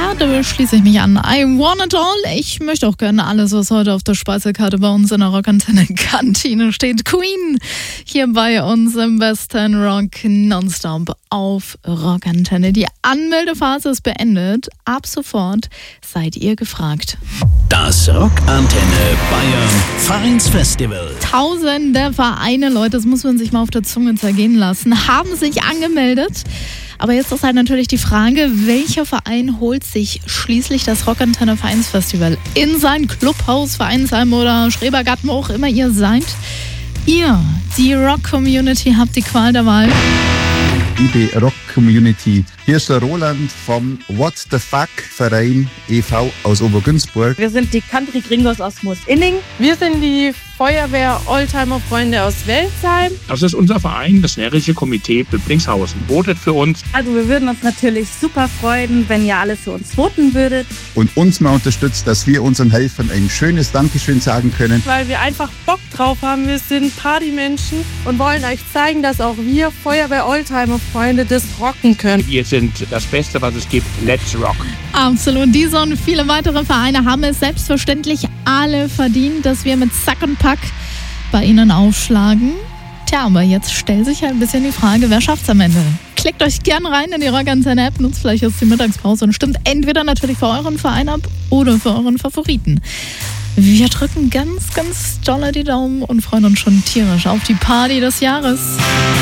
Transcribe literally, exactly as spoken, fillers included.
Ja, da schließe ich mich an. I want it all. Ich möchte auch gerne alles, was heute auf der Speisekarte bei uns in der Rockantenne-Kantine steht. Queen hier bei uns im Western Rock Nonstop auf Rockantenne. Die Anmeldephase ist beendet. Ab sofort seid ihr gefragt. Das Rockantenne Bayern Vereinsfestival. Tausende Vereine, Leute, das muss man sich mal auf der Zunge zergehen lassen, haben sich angemeldet. Aber jetzt ist halt natürlich die Frage, welcher Verein holt sich schließlich das Rockantenne Vereinsfestival in sein Clubhaus, Vereinsheim oder Schrebergarten, wo auch immer ihr seid. Ihr, die Rock-Community, habt die Qual der Wahl. Liebe Rock-Community, hier ist der Roland vom What the Fuck Verein e V aus Obergünzburg. Wir sind die Country Gringos aus Moosinning. Wir sind die Feuerwehr Oldtimer Freunde aus Welzheim. Das ist unser Verein, das Närrische Komitee Böblingshausen. Votet für uns. Also wir würden uns natürlich super freuen, wenn ihr alle für uns voten würdet. Und uns mal unterstützt, dass wir unseren Helfern ein schönes Dankeschön sagen können. Weil wir einfach Bock drauf haben. Wir sind Partymenschen und wollen euch zeigen, dass auch wir Feuerwehr Oldtimer Freunde das rocken können. Wir sind das Beste, was es gibt. Let's rock. Absolut. Diese und viele weitere Vereine haben es selbstverständlich alle verdient, dass wir mit Sack und Pack bei ihnen aufschlagen. Tja, aber jetzt stellt sich halt ein bisschen die Frage, wer schafft's am Ende? Klickt euch gern rein in die Rockantenne-App, nutzt vielleicht jetzt die Mittagspause und stimmt entweder natürlich für euren Verein ab oder für euren Favoriten. Wir drücken ganz, ganz doll die Daumen und freuen uns schon tierisch auf die Party des Jahres.